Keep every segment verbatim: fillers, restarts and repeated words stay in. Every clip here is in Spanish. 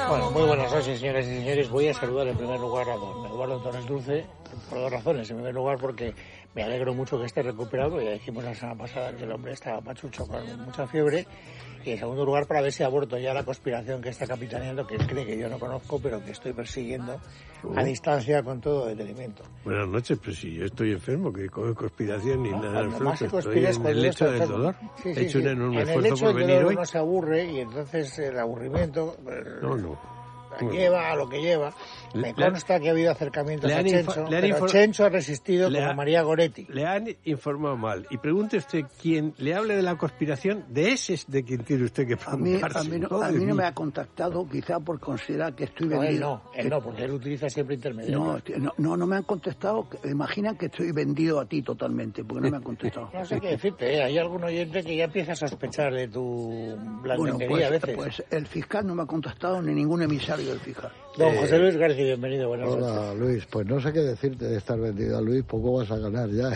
Bueno, muy buenas noches, señoras y señores. Voy a saludar en primer lugar a don Eduardo Torres Dulce, por dos razones. En primer lugar, porque me alegro mucho que esté recuperado, ya dijimos la semana pasada que el hombre estaba pachucho con mucha fiebre. Y en segundo lugar, para ver si aborto ya la conspiración que está capitaneando, que él cree que yo no conozco, pero que estoy persiguiendo uh. a distancia con todo detenimiento. Buenas noches, pero si yo estoy enfermo, que con conspiración ni no, nada más se estoy en el lecho del dolor. Sí, sí, He hecho sí. un enorme en esfuerzo el lecho por del venir dolor hoy. Uno se aburre y entonces el aburrimiento no, no. lleva a lo que lleva. Me le, consta que ha habido acercamientos a Chencho, pero infor- Chencho ha resistido le como ha, María Goretti. Le han informado mal. Y pregunte usted, quien le hable de la conspiración, de ese es de quien tiene usted que preguntarse. A mí, a mí, no, a mí no me ha contactado, quizá por considerar que estoy vendido. No, él no, él no, porque él utiliza siempre intermediarios. No, no, no me han contestado. Imaginan que estoy vendido a ti totalmente, porque no me han contestado. No sé qué decirte, ¿eh? Hay algún oyente que ya empieza a sospechar de tu blandenguería bueno, pues, a veces. Pues el fiscal no me ha contestado, ni ningún emisario del fiscal. Don eh, José Luis García, bienvenido, buenas noches. Hola, Luis, pues no sé qué decirte de estar vendido a Luis, poco vas a ganar ya.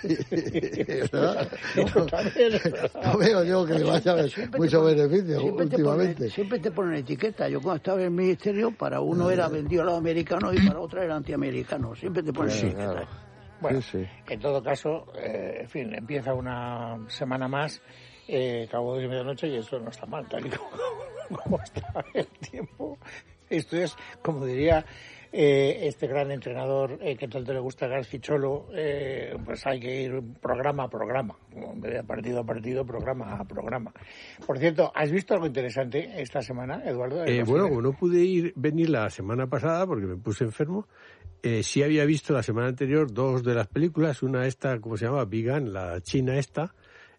no, no veo yo que le vaya a ver mucho ponen, beneficio siempre últimamente. Te ponen, siempre te ponen etiqueta. Yo cuando estaba en el ministerio, para uno era vendido a los americanos y para otro era antiamericano. Siempre te ponen claro, etiqueta. Claro. Bueno, sí, sí. En todo caso, eh, en fin, empieza una semana más, eh, cabo de medianoche y eso no está mal, tal y como, como está el tiempo. Esto es, como diría eh, este gran entrenador eh, que tanto le gusta a Garcicholo, eh, pues hay que ir programa a programa, partido a partido, programa a programa. Por cierto, ¿has visto algo interesante esta semana, Eduardo? Eh, bueno, como no pude ir venir la semana pasada porque me puse enfermo, eh, sí había visto la semana anterior dos de las películas, una esta, ¿cómo se llama? Vegan, la china esta,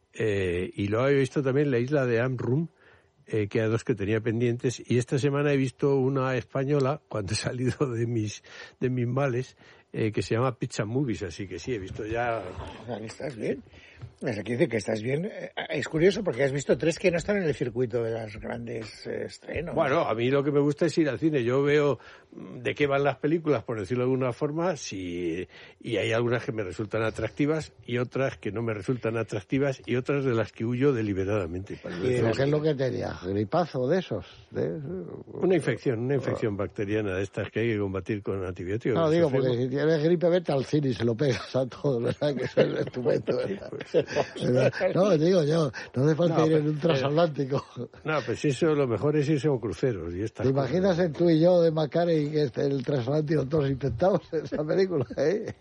eh, y luego había visto también La isla de Amrum, Eh, que a dos que tenía pendientes, y esta semana he visto una española cuando he salido de mis de mis males eh, que se llama Pizza Movies, así que sí, he visto ya. ¿Estás bien? Aquí dice que estás bien. Es curioso porque has visto tres que no están en el circuito de las grandes eh, estrenos. Bueno, a mí lo que me gusta es ir al cine. Yo veo de qué van las películas, por decirlo de alguna forma, si, y hay algunas que me resultan atractivas y otras que no me resultan atractivas y otras de las que huyo deliberadamente. ¿Y lo que es lo que tenía? ¿Gripazo de esos? ¿De... Una infección, una infección bacteriana de estas que hay que combatir con antibióticos. No, digo, porque si tienes gripe, vete al cine y se lo pegas a todos, ¿verdad? Que eso es estupendo, ¿verdad? ¿verdad? No, digo yo, no hace falta no, ir en un transatlántico. No, pues eso lo mejor es irse con cruceros y estas ¿Te imaginas en tú y yo de Macari que este, el transatlántico todos intentamos esa película? ¿eh?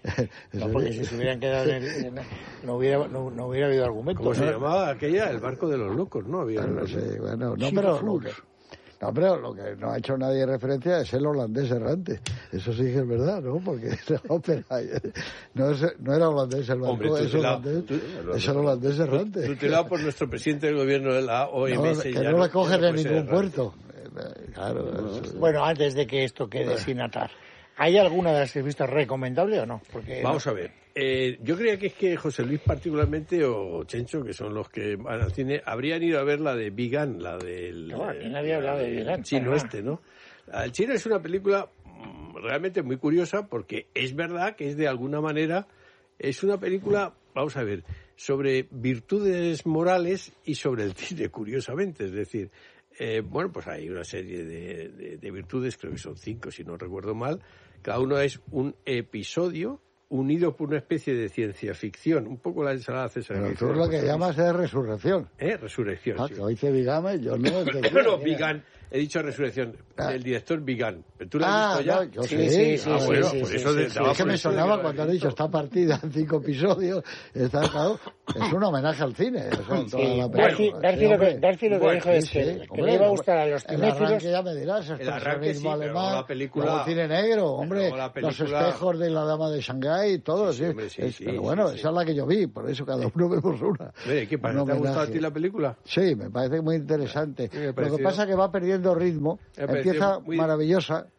No, porque si se hubieran quedado en el, no, hubiera, no, no hubiera habido argumento. ¿Cómo se llamaba aquella? El barco de los locos, ¿no? Había no, no sé, bueno, no, pero lo que, no, pero lo que no ha hecho nadie referencia es el holandés errante. Eso sí que es verdad, ¿no? Porque la ópera no, es, no era holandés el barco, Hombre, es, holandés, tú, es el holandés errante. Tutelado por nuestro presidente del gobierno de la O M S. No, que no le cogen en ningún puerto. Claro, eso. Bueno, antes de que esto quede sin atar, ¿hay alguna de las que has visto recomendable o no? Porque Vamos a ver. Eh, yo creía que es que José Luis particularmente o Chencho, que son los que van al cine, habrían ido a ver la de Vegan, la del... No, ¿quién había hablado de Vegan? Chino este, ¿no? El chino es una película realmente muy curiosa porque es verdad que es de alguna manera, es una película, vamos a ver, sobre virtudes morales y sobre el cine, curiosamente, es decir... Eh, bueno, pues hay una serie de, de, de virtudes, creo que son cinco si no recuerdo mal, cada uno es un episodio unido por una especie de ciencia ficción, un poco la ensalada César. Pero tú lo que llamas es resurrección. ¿Eh? Resurrección, ah, sí. que hoy dice Vigame, yo no... no, no, Vigan, he dicho resurrección, ah. El director Vigan. ¿Tú lo has ah, visto ya? No, yo sí, sí, sí, sí. Ah, sí, bueno, sí, por sí, eso... sí, de, sí, es que me sonaba de cuando has dicho, está partida en cinco episodios, está claro, es un homenaje al cine, eso, sí. toda la Darcy, Darcy lo que, Darcy lo que bueno, dijo es que, sí, que hombre, le iba a gustar a los cinéfilos... El arranque ya me dirás, el arranque sí, alemán, la película... luego cine negro, hombre, película... los espejos de la dama de Shanghái, todo, sí. sí, hombre, sí, es, sí pero sí, bueno, sí, esa es la que yo vi, por eso cada uno vemos una. Mire, ¿qué pasa? ¿Te ha gustado a ti la película? Sí, me parece muy interesante. Sí, me lo que pasa es que va perdiendo ritmo, empieza muy... maravillosa,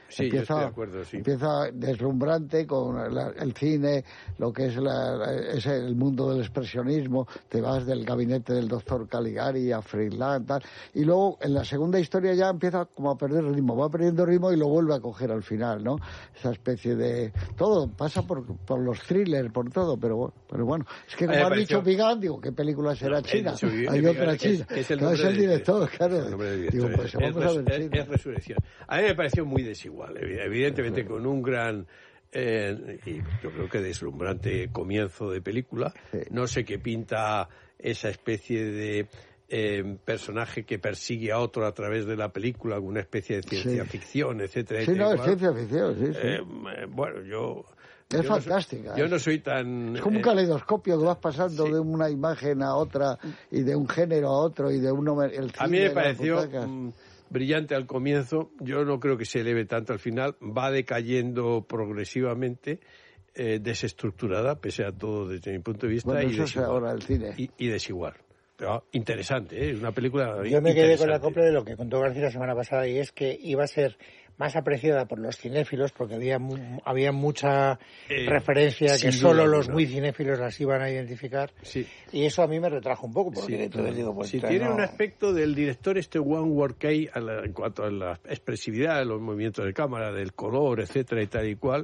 Sí, empieza, yo estoy de acuerdo, sí. Empieza deslumbrante con la, el cine, lo que es, la, la, es el mundo del expresionismo, te vas del gabinete del doctor Caligari a Friedland, tal, y luego en la segunda historia ya empieza como a perder ritmo, va perdiendo ritmo y lo vuelve a coger al final, ¿no? Esa especie de... Todo pasa por, por los thrillers, por todo, pero, pero bueno, es que como ha dicho Vigan, digo, ¿qué película será no, China? El, Hay otra China, es, es el no es el director, de, claro. Es el digo, pues es, vamos a ver es, es Resurrección. A mí me pareció muy desigual, evidentemente con un gran... Eh, y yo creo que deslumbrante comienzo de película. Sí. No sé qué pinta esa especie de eh, personaje que persigue a otro a través de la película, alguna especie de ciencia sí. ficción, etcétera. Sí, no, es ciencia ficción, sí, sí. Eh, bueno, yo... Es yo fantástica. No soy, yo no soy tan... Es como un caleidoscopio que vas pasando sí. de una imagen a otra y de un género a otro y de uno... El a mí me pareció... brillante al comienzo, yo no creo que se eleve tanto al final, va decayendo progresivamente, eh, desestructurada, pese a todo desde mi punto de vista, bueno, y, eso desigual, ahora el cine. Y, y desigual. Pero interesante, ¿eh? Es una película Yo me quedé con la copla de lo que contó García la semana pasada, y es que iba a ser más apreciada por los cinéfilos, porque había había mucha eh, referencia que solo los muy cinéfilos las iban a identificar, sí. Y eso a mí me retrajo un poco, porque sí, entonces digo, pues... Sí, tiene no... un aspecto del director este Wang Wor-Kei en cuanto a la expresividad, los movimientos de cámara, del color, etcétera, y tal y cual,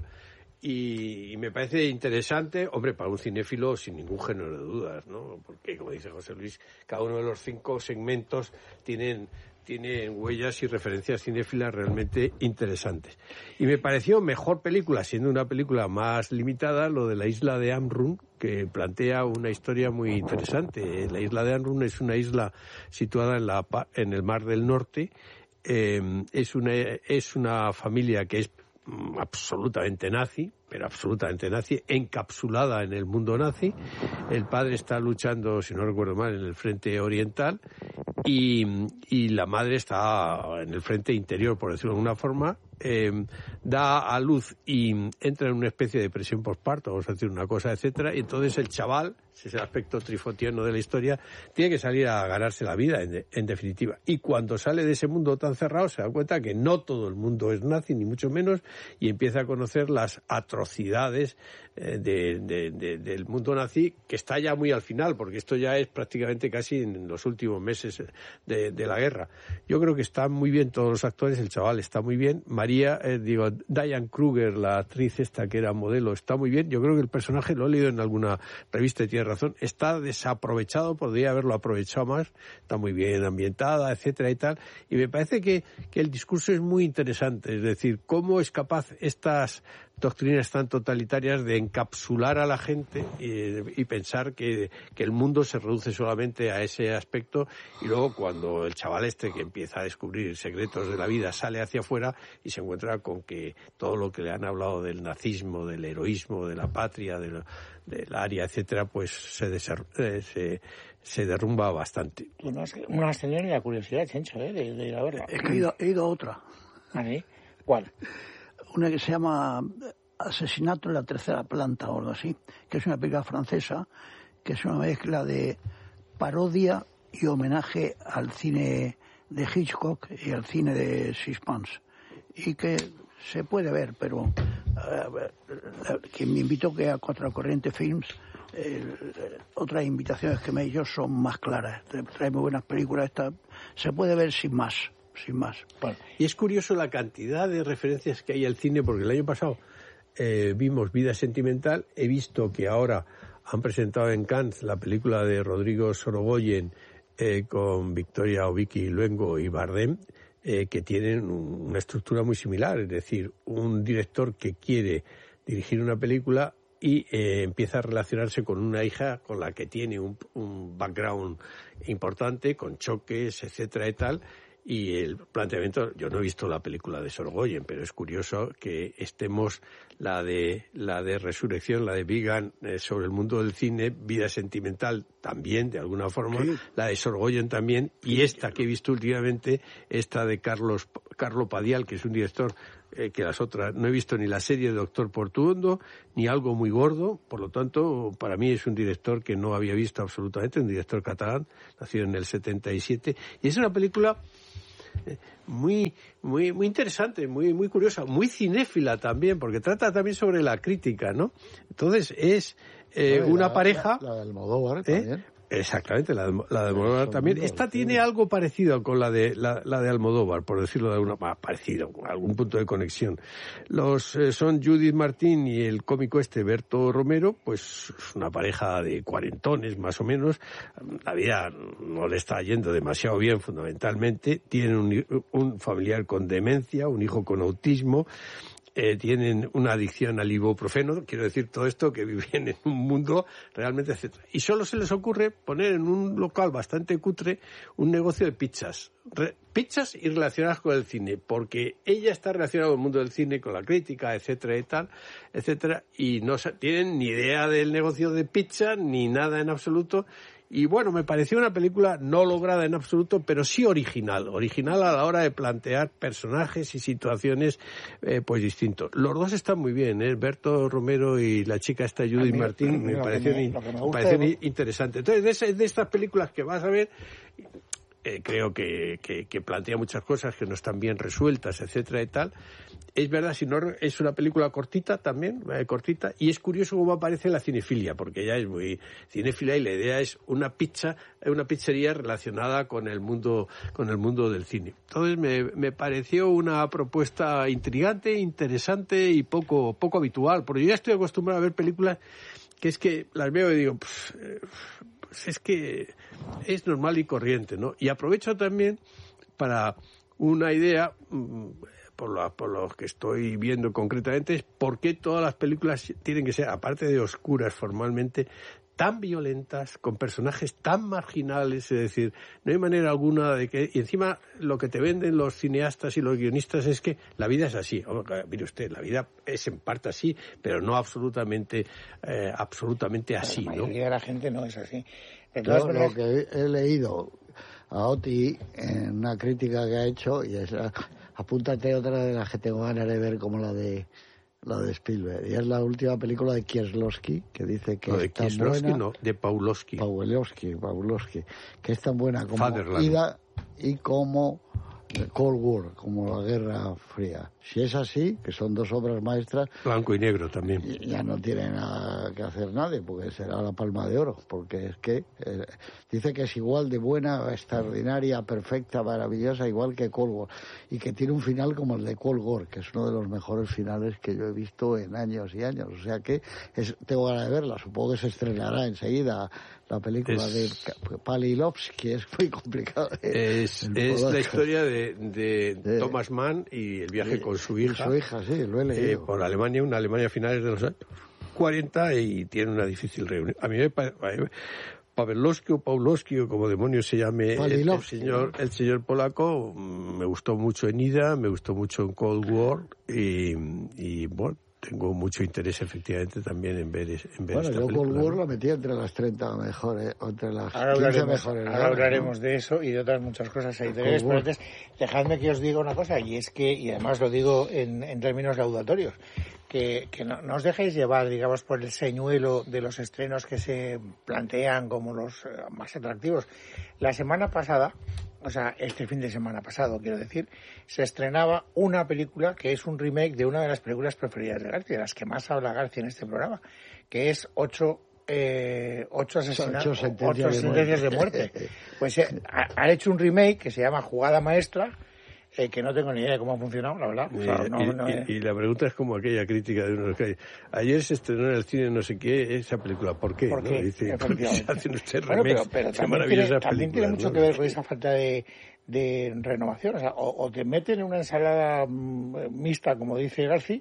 y, y me parece interesante, hombre, para un cinéfilo sin ningún género de dudas, ¿no? Porque, como dice José Luis, cada uno de los cinco segmentos tienen... tienen huellas y referencias cinéfilas realmente interesantes. Y me pareció mejor película, siendo una película más limitada, lo de la isla de Amrun, que plantea una historia muy interesante. La isla de Amrun es una isla situada en, la, en el Mar del Norte. Eh, es, una, es una familia que es absolutamente nazi, pero absolutamente nazi, encapsulada en el mundo nazi. El padre está luchando, si no recuerdo mal, en el frente oriental y, y la madre está en el frente interior, por decirlo de alguna forma. Eh, da a luz y entra en una especie de depresión postparto, vamos a decir una cosa, etcétera, y entonces el chaval, ese es el aspecto trifotiano de la historia, tiene que salir a ganarse la vida, en, de, en definitiva. Y cuando sale de ese mundo tan cerrado se da cuenta que no todo el mundo es nazi, ni mucho menos, y empieza a conocer las atrocidades eh, de, de, de, del mundo nazi, que está ya muy al final, porque esto ya es prácticamente casi en los últimos meses de, de la guerra. Yo creo que están muy bien todos los actores, el chaval está muy bien, María, eh, digo, Diane Kruger, la actriz esta que era modelo, está muy bien. Yo creo que el personaje, lo he leído en alguna revista y tiene razón, está desaprovechado, podría haberlo aprovechado más, está muy bien ambientada, etcétera y tal. Y me parece que, que el discurso es muy interesante, es decir, cómo es capaz estas doctrinas tan totalitarias de encapsular a la gente y, y pensar que, que el mundo se reduce solamente a ese aspecto, y luego cuando el chaval este que empieza a descubrir secretos de la vida sale hacia afuera y se encuentra con que todo lo que le han hablado del nazismo, del heroísmo, de la patria, del, del área, etcétera, pues se, deser, eh, se, se derrumba bastante. Tú no has, no has tenido ni la curiosidad, Chencho, ¿eh? de, de ir a verla. Es que he ido, he ido a otra. ¿Ah, sí? ¿Cuál? Una que se llama Asesinato en la tercera planta o algo así, que es una película francesa, que es una mezcla de parodia y homenaje al cine de Hitchcock y al cine de Suspense, y que se puede ver, pero uh, quien me invitó, que a Contracorriente Films, eh, otras invitaciones que me he hecho son más claras, trae muy buenas películas, esta se puede ver sin más. Sin más. Bueno, y es curioso la cantidad de referencias que hay al cine, porque el año pasado eh, vimos Vida Sentimental, he visto que ahora han presentado en Cannes la película de Rodrigo Sorogoyen eh, con Victoria Obiki Luengo y Bardem, eh, que tienen un, una estructura muy similar, es decir, un director que quiere dirigir una película y eh, empieza a relacionarse con una hija con la que tiene un, un background importante, con choques, etcétera y tal. Y el planteamiento, yo no he visto la película de Sorogoyen, pero es curioso que estemos la de la de Resurrección, la de Vigan, eh, sobre el mundo del cine, Vida Sentimental también, de alguna forma, sí. La de Sorogoyen también, y esta que he visto últimamente, esta de Carlos Carlo Padial, que es un director eh, que las otras, no he visto ni la serie de Doctor Portuondo, ni Algo muy gordo, por lo tanto, para mí es un director que no había visto absolutamente, un director catalán, nacido en el setenta y siete, y es una película muy, muy, muy interesante, muy, muy curiosa, muy cinéfila también, porque trata también sobre la crítica, ¿no? Entonces es eh, no, una la, pareja... La, la del Almodóvar ¿eh? también. Exactamente, la de, la de Almodóvar también. Esta tiene algo parecido con la de la, la de Almodóvar, por decirlo de alguna manera, parecido, algún punto de conexión. Los eh, son Judith Martín y el cómico este Berto Romero, pues es una pareja de cuarentones más o menos. La vida no le está yendo demasiado bien, fundamentalmente. Tienen un, un familiar con demencia, un hijo con autismo. Eh, tienen una adicción al ibuprofeno, quiero decir, todo esto que viven en un mundo realmente, etcétera. Y solo se les ocurre poner en un local bastante cutre un negocio de pizzas. Re, pizzas y relacionadas con el cine, porque ella está relacionada con el mundo del cine, con la crítica, etcétera y tal, etcétera, y no tienen ni idea del negocio de pizza, ni nada en absoluto. Y bueno, me pareció una película no lograda en absoluto, pero sí original. Original a la hora de plantear personajes y situaciones eh, pues distintos. Los dos están muy bien, ¿eh? Berto Romero y la chica esta Judith mí, Martín, me parecieron pareció interesantes. Entonces, de, ese, de estas películas que vas a ver... Eh, creo que, que, que plantea muchas cosas que no están bien resueltas, etcétera y tal. Es verdad, si no es una película cortita también, eh, cortita, y es curioso cómo aparece la cinefilia, porque ella es muy cinéfila y la idea es una pizza, una pizzería relacionada con el mundo, con el mundo del cine. Entonces me, me pareció una propuesta intrigante, interesante y poco, poco habitual, porque yo ya estoy acostumbrado a ver películas que es que las veo y digo, pues, eh, pues es que es normal y corriente, ¿no? Y aprovecho también para una idea, por lo, por lo que estoy viendo concretamente, es por qué todas las películas tienen que ser, aparte de oscuras formalmente, tan violentas, con personajes tan marginales, es decir, no hay manera alguna de que... Y encima lo que te venden los cineastas y los guionistas es que la vida es así. Oh, mire usted, la vida es en parte así, pero no absolutamente eh, absolutamente así, ¿no? La ¿no? mayoría de la gente no es así. Yo lo que he leído a Oti en una crítica que ha hecho, y es, apúntate otra de las que tengo ganas de ver, como la de... la de Spielberg, y es la última película de Kieslowski, que dice que no, es tan buena... No, de Pawlowski. Pawlowski, Pawlowski, que es tan buena como Fatherland. Ida y como Cold War, como la Guerra Fría. Si es así, que son dos obras maestras... Blanco y negro también. Ya no tiene nada que hacer nadie, porque será la Palma de Oro, porque es que eh, dice que es igual de buena, extraordinaria, perfecta, maravillosa, igual que Cold War, y que tiene un final como el de Cold War, que es uno de los mejores finales que yo he visto en años y años. O sea que es, tengo ganas de verla, supongo que se estrenará enseguida la película es... de Palilovsky, es muy complicado. Es, es la historia de, de, de Thomas Mann y el viaje de, con su hija. Su hija, sí, lo he leído. Eh, por Alemania, una Alemania a finales de los años cuarenta, y tiene una difícil reunión. A mí me parece... Pawlowski o Pawlowski o como demonios se llame el, el señor el señor polaco, me gustó mucho en Ida, me gustó mucho en Cold War y, y bueno, tengo mucho interés efectivamente también en ver, en ver bueno, esta yo película. Cold War la metí entre las treinta mejores, entre las ahora quince hablaremos, mejores. Ahora hablaremos ¿no? de eso y de otras muchas cosas hay interés, pero antes dejadme que os diga una cosa, y es que, y además lo digo en, en términos laudatorios, que, que no, no os dejéis llevar, digamos, por el señuelo de los estrenos que se plantean como los eh, más atractivos. La semana pasada, o sea, este fin de semana pasado, quiero decir, se estrenaba una película que es un remake de una de las películas preferidas de García, de las que más habla García en este programa, que es Ocho... Eh, ocho asesinatos, ocho sentencias, ocho sentencias de, muerte. de muerte. Pues eh, han hecho un remake que se llama Jugada Maestra, eh, que no tengo ni idea de cómo ha funcionado, la verdad. O sea, y, no, y, no, y, y la pregunta es como aquella crítica de uno que ayer se estrenó en el cine no sé qué, esa película, ¿por qué? ¿Por qué? ¿no? Dice, porque se hacen usted bueno, remakes, pero, pero también, tiene, también tiene mucho ¿no? que ver con esa falta de, de renovación. O sea, o, o te meten en una ensalada mixta, como dice García,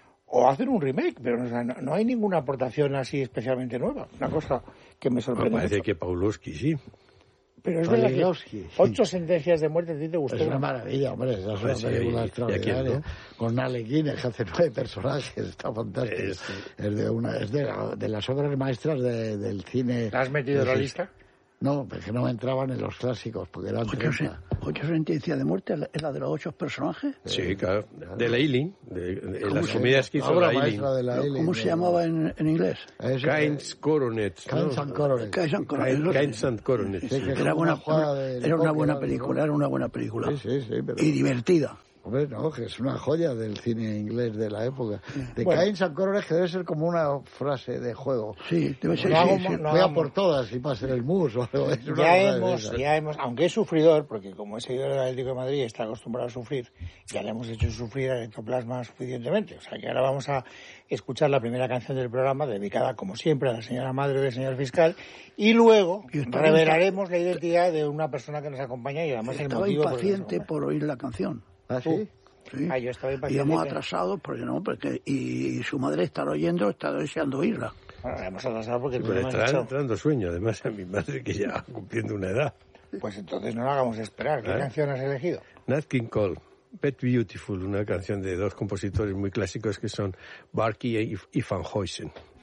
o hacen un remake, pero o sea, no, no hay ninguna aportación así especialmente nueva. Una cosa que me sorprende. Me parece mucho. que Pawlowski sí. Pero es verdad que ocho sentencias de muerte, ¿a ti te gustó? Es una maravilla, hombre, esa es una sí, película y, extraordinaria. ¿no? Con Alequín, que hace nueve personajes, está fantástico. Es, es de una, es de, la, de las obras maestras de, del cine. ¿La has metido en la lista? No, porque no me entraban en los clásicos, porque eran treinta. ¿Ocho sentencias de muerte es la de los ocho personajes? Sí, claro. De la Eileen, de, de las comedias que hizo la la Eileen. ¿Cómo se llamaba en, en inglés? Kynes Coronet. Kynes and Coronet. Kynes and Coronet. Era una, era una buena película, era una buena película. Sí, sí, sí. Pero... Y divertida. Hombre, no, que es una joya del cine inglés de la época. De bueno. Kynes and Coronet, que debe ser como una frase de juego. Sí, debe ser. No Sí, hago, sí. no Voy a hagamos. por todas y pase el mus. O algo. Es una Ya cosa hemos, de ya hemos, aunque es sufridor, porque como es seguidor del Atlético de Madrid y está acostumbrado a sufrir, ya le hemos hecho sufrir al ectoplasma suficientemente. O sea que ahora vamos a escuchar la primera canción del programa, dedicada, como siempre, a la señora madre del señor fiscal, y luego Y estaba revelaremos la identidad de una persona que nos acompaña y además el Estaba motivo por el que nos impaciente acompaña. por oír la canción. ¿Ah, sí? Sí. Ah, yo estaba Y impaciente. hemos atrasado porque no, porque y su madre está oyendo, está deseando oírla. Bueno, la hemos atrasado porque el Pero programa estará es hecho. entrando sueño, además, a mi madre que ya cumpliendo una edad. Pues entonces no la hagamos esperar. ¿Qué ¿Eh? canción has elegido? Nat King Cole, Pet Beautiful, una canción de dos compositores muy clásicos que son Barky y, y Van Huysen.